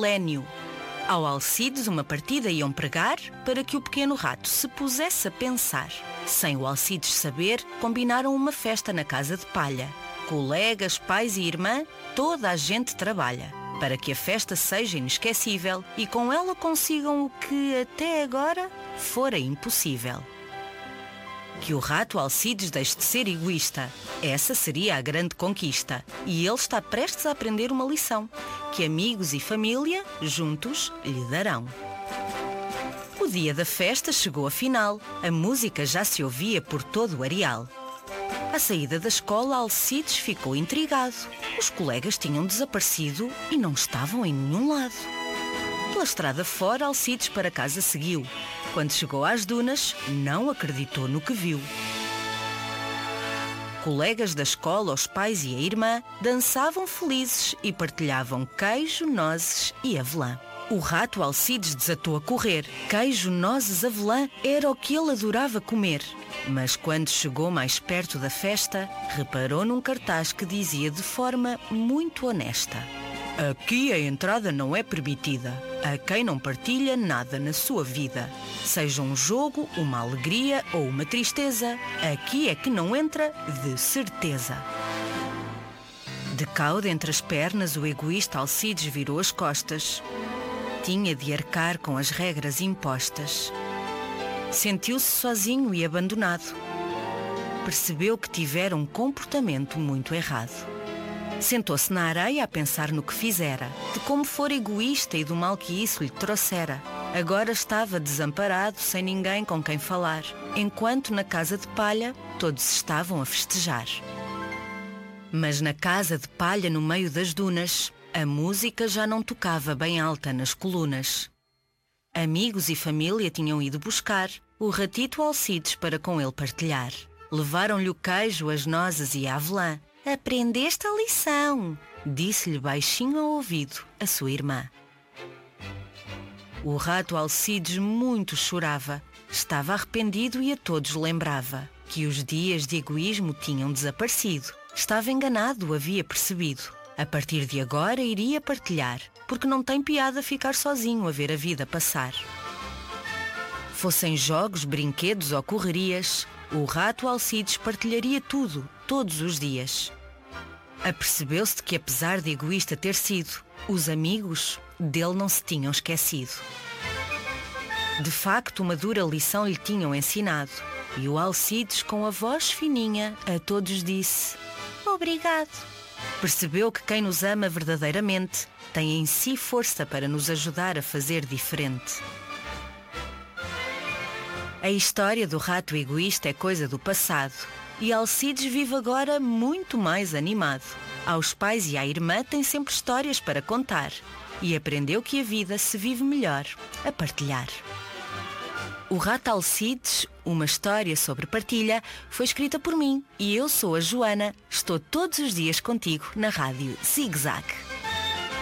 milénio. Ao Alcides uma partida iam pregar para que o pequeno rato se pusesse a pensar. Sem o Alcides saber, combinaram uma festa na casa de palha. Colegas, pais e irmã, toda a gente trabalha para que a festa seja inesquecível e com ela consigam o que até agora fora impossível. Que o rato Alcides deixe de ser egoísta. Essa seria a grande conquista. E ele está prestes a aprender uma lição, que amigos e família, juntos, lhe darão. O dia da festa chegou afinal. A música já se ouvia por todo o areal. À saída da escola, Alcides ficou intrigado. Os colegas tinham desaparecido e não estavam em nenhum lado. Pela estrada fora, Alcides para casa seguiu. Quando chegou às dunas, não acreditou no que viu. Colegas da escola, os pais e a irmã dançavam felizes e partilhavam queijo, nozes e avelã. O rato Alcides desatou a correr. Queijo, nozes, avelã era o que ele adorava comer. Mas quando chegou mais perto da festa, reparou num cartaz que dizia de forma muito honesta: aqui a entrada não é permitida a quem não partilha nada na sua vida. Seja um jogo, uma alegria ou uma tristeza, aqui é que não entra de certeza. De cauda entre as pernas, o egoísta Alcides virou as costas. Tinha de arcar com as regras impostas. Sentiu-se sozinho e abandonado. Percebeu que tivera um comportamento muito errado. Sentou-se na areia a pensar no que fizera, de como fora egoísta e do mal que isso lhe trouxera. Agora estava desamparado, sem ninguém com quem falar, enquanto na casa de palha todos estavam a festejar. Mas na casa de palha, no meio das dunas, a música já não tocava bem alta nas colunas. Amigos e família tinham ido buscar o ratito Alcides para com ele partilhar. Levaram-lhe o queijo, as nozes e a avelã. Aprendeste a lição, disse-lhe baixinho ao ouvido a sua irmã. O rato Alcides muito chorava. Estava arrependido e a todos lembrava que os dias de egoísmo tinham desaparecido. Estava enganado, havia percebido. A partir de agora iria partilhar, porque não tem piada ficar sozinho a ver a vida passar. Fossem jogos, brinquedos ou correrias, o rato Alcides partilharia tudo, todos os dias. Apercebeu-se de que, apesar de egoísta ter sido, os amigos dele não se tinham esquecido. De facto, uma dura lição lhe tinham ensinado, e o Alcides, com a voz fininha, a todos disse: obrigado. Percebeu que quem nos ama verdadeiramente tem em si força para nos ajudar a fazer diferente. A história do rato egoísta é coisa do passado e Alcides vive agora muito mais animado. Aos pais e à irmã tem sempre histórias para contar e aprendeu que a vida se vive melhor a partilhar. O Rato Alcides, uma história sobre partilha, foi escrita por mim e eu sou a Joana. Estou todos os dias contigo na Rádio Zig Zag.